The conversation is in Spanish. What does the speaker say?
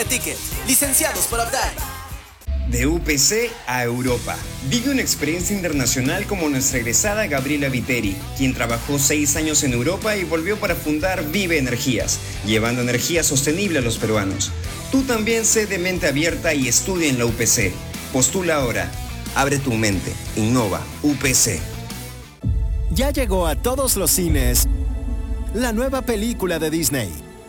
Ticket, licenciados por Uptime. De UPC a Europa. Vive una experiencia internacional como nuestra egresada Gabriela Viteri, quien trabajó 6 años en Europa y volvió para fundar Vive Energías, llevando energía sostenible a los peruanos. Tú también sé de mente abierta y estudia en la UPC. Postula ahora. Abre tu mente. Innova. UPC. Ya llegó a todos los cines la nueva película de Disney.